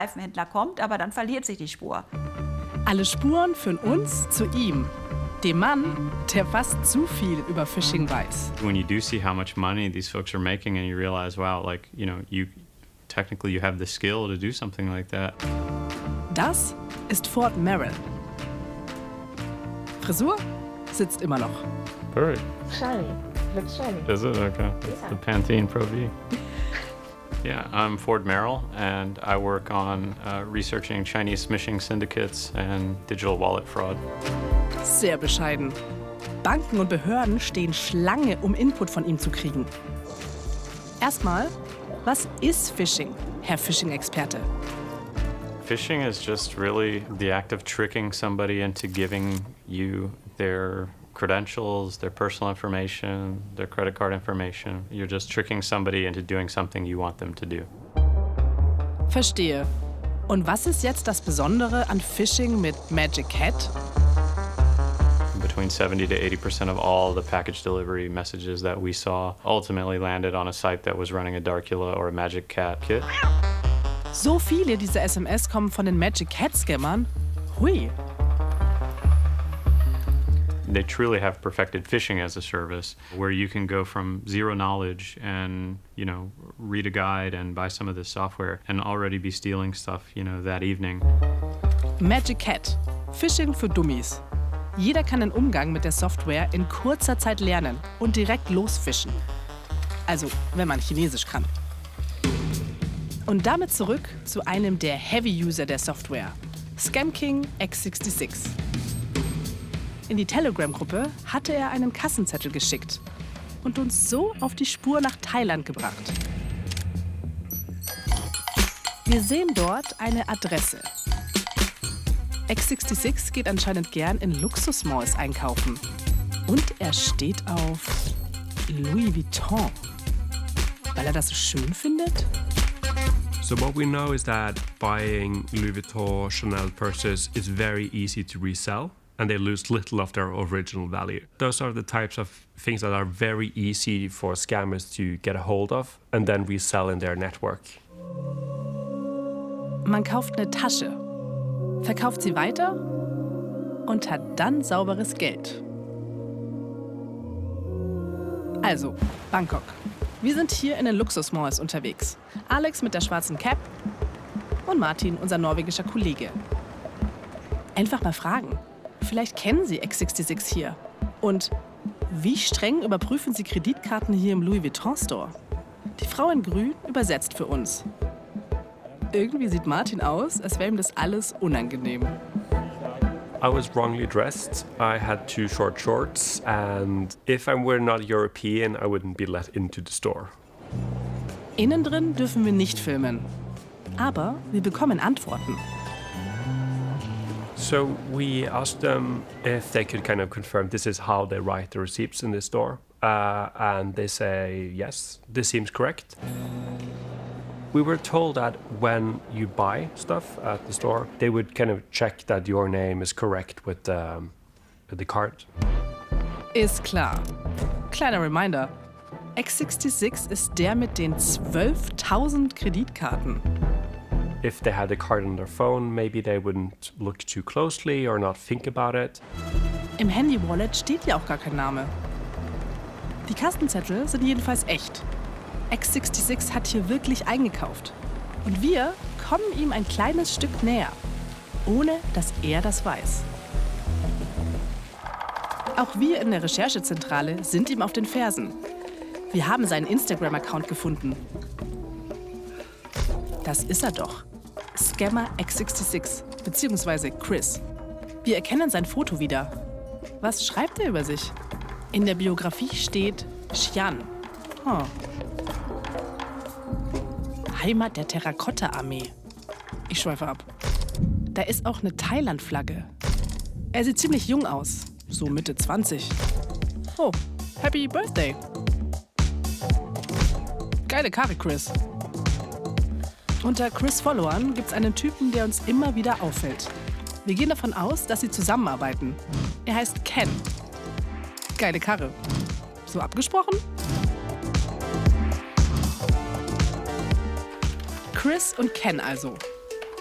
Reifenhändler kommt, aber dann verliert sich die Spur. Alle Spuren führen uns zu ihm, dem Mann, der fast zu viel über Phishing weiß. When you do see how much money these folks are making and you realize, wow, like, you know, technically you have the skill to do something like that. Das ist Ford Merrill. Frisur sitzt immer noch. Very. Shiny. Looks shiny. Is it? Okay. It's the Pantene Pro V. Yeah, I'm Ford Merrill, and I work on researching Chinese smishing syndicates and digital wallet fraud. Sehr bescheiden. Banken und Behörden stehen Schlange, um Input von ihm zu kriegen. Erstmal, was ist Phishing, Herr Phishing-Experte? Phishing is just really the act of tricking somebody into giving you their credentials, their personal information, their credit card information. You're just tricking somebody into doing something you want them to do. Verstehe. Und was ist jetzt das Besondere an Phishing mit Magic Cat? Between 70 to 80% of all the package delivery messages that we saw ultimately landed on a site that was running a Darkula or a Magic Cat kit. So viele dieser SMS kommen von den Magic Cat-Scammern? Hui. They truly have perfected phishing as a service, where you can go from zero knowledge and, you know, read a guide and buy some of this software and already be stealing stuff, you know, that evening. Magic Cat. Phishing für Dummies. Jeder kann den Umgang mit der Software in kurzer Zeit lernen und direkt losfischen. Also, wenn man Chinesisch kann. Und damit zurück zu einem der Heavy-User der Software, Scam King X66. In die Telegram-Gruppe hatte er einen Kassenzettel geschickt und uns so auf die Spur nach Thailand gebracht. Wir sehen dort eine Adresse. X66 geht anscheinend gern in Luxusmalls einkaufen. Und er steht auf Louis Vuitton. Weil er das so schön findet? So what we know is that buying Louis Vuitton Chanel purses is very easy to resell, and they lose little of their original value. Those are the types of things that are very easy for scammers to get a hold of and then resell in their network. Man kauft eine Tasche, verkauft sie weiter und hat dann sauberes Geld. Also, Bangkok. Wir sind hier in den Luxusmalls unterwegs. Alex mit der schwarzen Cap und Martin, unser norwegischer Kollege. Einfach mal fragen. Vielleicht kennen Sie X66 hier. Und wie streng überprüfen Sie Kreditkarten hier im Louis Vuitton Store? Die Frau in Grün übersetzt für uns. Irgendwie sieht Martin aus, als wäre ihm das alles unangenehm. I was wrongly dressed. I had too short shorts, and if I were not European, I wouldn't be let into the store. Innen drin dürfen wir nicht filmen. Aber wir bekommen Antworten. So we asked them if they could kind of confirm this is how they write the receipts in the store. And they say, yes, this seems correct. We were told that when you buy stuff at the store, they would kind of check that your name is correct with the card. Ist klar. Kleiner Reminder. X66 ist der mit den 12.000 Kreditkarten. If they had the card on their phone, maybe they wouldn't look too closely or not think about it. Im Handy-Wallet steht ja auch gar kein Name. Die Kassenzettel sind jedenfalls echt. X66 hat hier wirklich eingekauft. Und wir kommen ihm ein kleines Stück näher, ohne dass er das weiß. Auch wir in der Recherchezentrale sind ihm auf den Fersen. Wir haben seinen Instagram-Account gefunden. Das ist er doch. Scammer X66, beziehungsweise Chris. Wir erkennen sein Foto wieder. Was schreibt er über sich? In der Biografie steht Xi'an. Oh. Heimat der Terrakotta-Armee. Ich schweife ab. Da ist auch eine Thailand-Flagge. Er sieht ziemlich jung aus, so Mitte 20. Oh, Happy Birthday. Geile Karre, Chris. Unter Chris-Followern gibt's einen Typen, der uns immer wieder auffällt. Wir gehen davon aus, dass sie zusammenarbeiten. Er heißt Ken. Geile Karre. So abgesprochen? Chris und Ken also.